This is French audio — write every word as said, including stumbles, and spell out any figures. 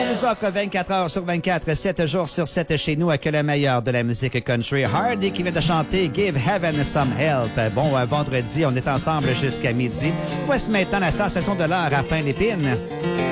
nous offre vingt-quatre heures sur vingt-quatre, sept jours sur sept chez nous avec le meilleur de la musique country. Hardy qui vient de chanter Give Heaven Some Help. Bon, euh, vendredi, on est ensemble jusqu'à midi. Voici maintenant la sensation de l'heure à pain d'épine.